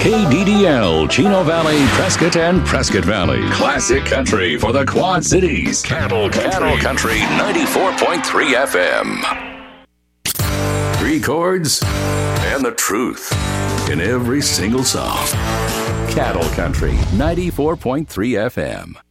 KDDL, Chino Valley, Prescott, and Prescott Valley. Classic country for the Quad Cities. Cattle Country 94.3 FM. 3 chords and the truth in every single song. Cattle Country 94.3 FM.